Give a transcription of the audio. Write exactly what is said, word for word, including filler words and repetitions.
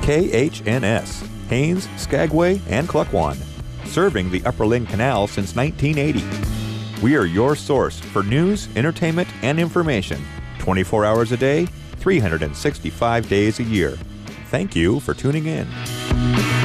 K H N S, Haines, Skagway, and Klukwan, serving the Upper Lynn Canal since nineteen eighty. We are your source for news, entertainment, and information, twenty-four hours a day, three hundred sixty-five days a year. Thank you for tuning in.